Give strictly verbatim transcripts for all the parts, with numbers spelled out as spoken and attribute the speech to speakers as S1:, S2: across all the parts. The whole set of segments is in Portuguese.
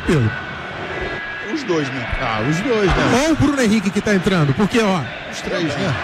S1: Pedro?
S2: Os dois, né?
S3: Ah, os dois, né?
S1: Ou o Bruno Henrique que tá entrando, porque, ó...
S3: Os três, né?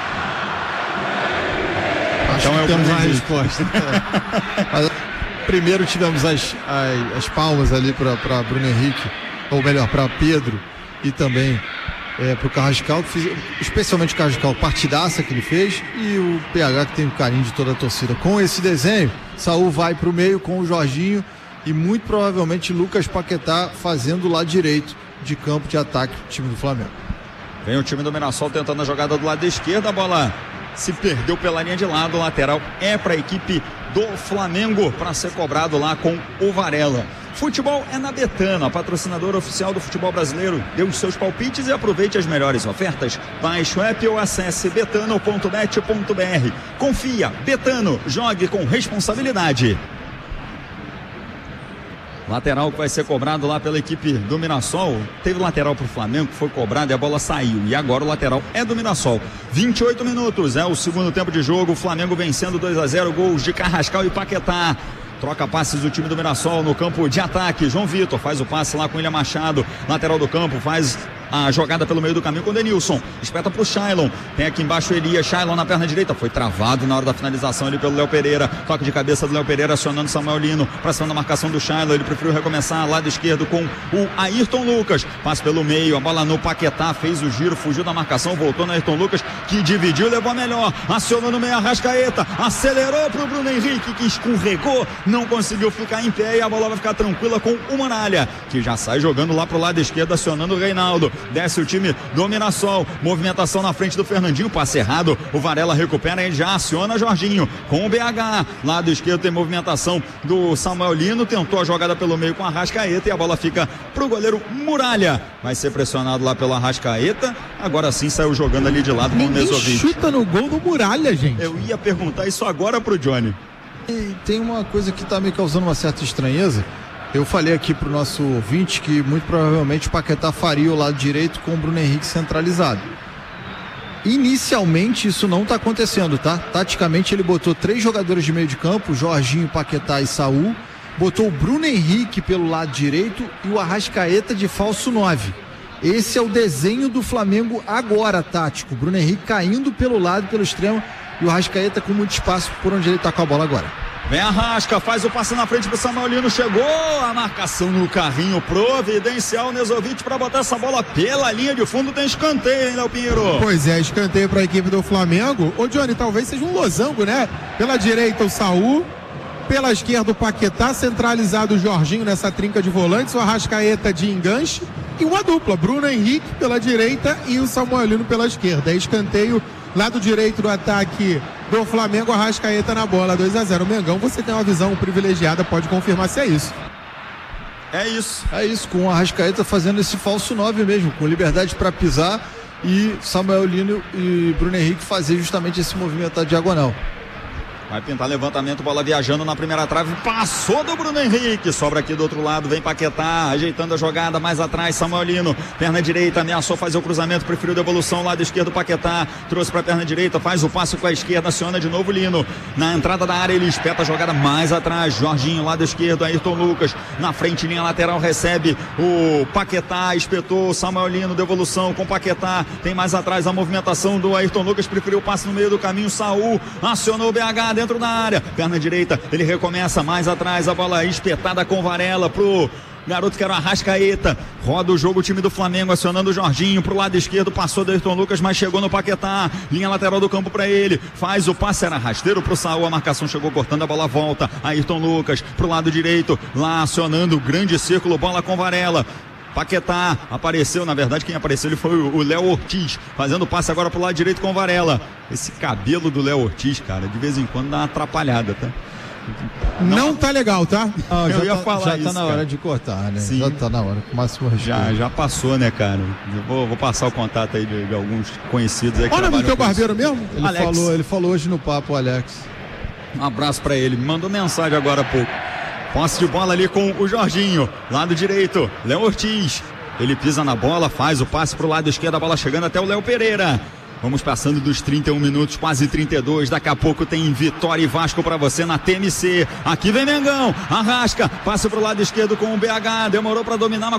S3: Acho
S2: Então
S3: que
S2: é o
S3: temos
S2: Bruno
S3: a
S2: Henrique.
S3: resposta. Mas, primeiro tivemos as, as, as palmas ali para Bruno Henrique, ou melhor, para Pedro e também é, para o Carrascal, que fiz, especialmente o Carrascal, partidaça que ele fez, e o P H que tem o carinho de toda a torcida. Com esse desenho, Saul vai para o meio com o Jorginho e muito provavelmente Lucas Paquetá fazendo o lado direito de campo de ataque do time do Flamengo.
S2: Vem o time do Mirassol tentando a jogada do lado esquerdo, a bola se perdeu pela linha de lado, o lateral é para a equipe do Flamengo para ser cobrado lá com o Varela. Futebol é na Betano, a patrocinadora oficial do futebol brasileiro. Dê os seus palpites e aproveite as melhores ofertas. Baixe o app ou acesse betano ponto net ponto br. Confia, Betano, jogue com responsabilidade. Lateral que vai ser cobrado lá pela equipe do Mirassol. Teve lateral para o Flamengo que foi cobrado e a bola saiu. E agora o lateral é do Mirassol. vinte e oito minutos, é o segundo tempo de jogo. O Flamengo vencendo dois a zero, gols de Carrascal e Paquetá. Troca passes do time do Mirassol no campo de ataque. João Vitor faz o passe lá com o William Machado. Lateral do campo, faz a jogada pelo meio do caminho com o Denilson. Espeta pro Shailon. Tem aqui embaixo o Elias. Shailon na perna direita. Foi travado na hora da finalização ali pelo Léo Pereira. Toque de cabeça do Léo Pereira acionando Samuel Lino. Pra cima da marcação do Shailon. Ele preferiu recomeçar lado esquerdo com o Ayrton Lucas. Passe pelo meio. A bola no Paquetá. Fez o giro. Fugiu da marcação. Voltou no Ayrton Lucas. Que dividiu. Levou a melhor. Acionou no meio Arrascaeta. Acelerou pro Bruno Henrique. Que escorregou. Não conseguiu ficar em pé. E a bola vai ficar tranquila com o Muralha. Que já sai jogando lá pro lado esquerdo. Acionando o Reinaldo. Desce o time do Mirassol, movimentação na frente do Fernandinho, passe errado, o Varela recupera e já aciona Jorginho com o B H, lado esquerdo tem movimentação do Samuel Lino, tentou a jogada pelo meio com a Arrascaeta e a bola fica pro goleiro Muralha, vai ser pressionado lá pela Arrascaeta, agora sim saiu jogando ali de lado com o Nezovic.
S1: Chuta no gol do Muralha, gente.
S2: Eu ia perguntar isso agora pro Johnny.
S3: E tem uma coisa que tá me causando uma certa estranheza. Eu falei aqui pro nosso ouvinte que muito provavelmente o Paquetá faria o lado direito com o Bruno Henrique centralizado. Inicialmente isso não tá acontecendo, tá? Taticamente ele botou três jogadores de meio de campo, Jorginho, Paquetá e Saul, botou o Bruno Henrique pelo lado direito e o Arrascaeta de falso nove. Esse é o desenho do Flamengo agora, tático. Bruno Henrique caindo pelo lado, pelo extremo, e o Arrascaeta com muito espaço por onde ele tá com a bola agora.
S2: Vem Arrasca, faz o passe na frente pro Samuel Lino, chegou a marcação no carrinho providencial, Nezovic para botar essa bola pela linha de fundo, tem escanteio, hein, Léo Pinheiro?
S1: Pois é, escanteio para a equipe do Flamengo. Ô Johnny, talvez seja um losango, né? Pela direita o Saul, pela esquerda o Paquetá, centralizado o Jorginho nessa trinca de volantes, o Arrascaeta de enganche e uma dupla, Bruno Henrique pela direita e o Samuel Lino pela esquerda. É escanteio, lado direito do ataque do Flamengo, Arrascaeta na bola, dois a zero. Mengão, você tem uma visão privilegiada, pode confirmar se é isso.
S2: É isso.
S3: É isso, com o Arrascaeta fazendo esse falso nove mesmo, com liberdade para pisar e Samuel Lino e Bruno Henrique fazer justamente esse movimento da diagonal.
S2: Vai pintar levantamento, bola viajando na primeira trave, passou do Bruno Henrique, sobra aqui do outro lado, vem Paquetá, ajeitando a jogada, mais atrás, Samuel Lino, perna direita, ameaçou fazer o cruzamento, preferiu devolução, lado esquerdo Paquetá, trouxe pra perna direita, faz o passe com a esquerda, aciona de novo Lino, na entrada da área ele espeta a jogada mais atrás, Jorginho, lado esquerdo, Ayrton Lucas, na frente, linha lateral, recebe o Paquetá, espetou Samuel Lino, devolução com Paquetá, tem mais atrás a movimentação do Ayrton Lucas, preferiu o passe no meio do caminho, Saul, acionou o B H, dentro da área, perna direita, ele recomeça mais atrás, a bola espetada com Varela pro garoto que era o Arrascaeta, roda o jogo o time do Flamengo, acionando o Jorginho pro lado esquerdo, passou do Ayrton Lucas, mas chegou no Paquetá, linha lateral do campo para ele, faz o passe, era rasteiro pro Saul, a marcação chegou cortando, a bola volta, Ayrton Lucas pro lado direito, lá acionando o grande círculo, bola com Varela, Paquetá apareceu, na verdade quem apareceu ele foi o Léo Ortiz, fazendo passe agora pro lado direito com Varela. Esse cabelo do Léo Ortiz, cara, de vez em quando dá uma atrapalhada, tá?
S1: Não, não tá legal, tá?
S3: Ah,
S2: eu
S3: já
S2: ia
S3: tá,
S2: falar
S3: já
S2: isso,
S3: tá na
S2: cara.
S3: hora de cortar, né?
S2: Sim.
S3: Já tá na hora, com o máximo respeito.
S2: Já, já passou, né, cara? Eu vou, vou passar o contato aí de, de alguns conhecidos aí que
S1: Olha o
S2: trabalham
S1: teu
S2: com
S1: barbeiro
S2: isso.
S1: mesmo?
S3: Ele
S2: Alex.
S3: falou, ele falou hoje no papo, Alex.
S2: Um abraço pra ele, me mandou mensagem agora há pouco. Posse de bola ali com o Jorginho, lado direito, Léo Ortiz. Ele pisa na bola, faz o passe pro lado esquerdo, a bola chegando até o Léo Pereira. Vamos passando dos trinta e um minutos, quase trinta e dois. Daqui a pouco tem Vitória e Vasco pra você na T M C. Aqui vem Mengão, Arrasca, passe pro lado esquerdo com o B H, demorou pra dominar, mas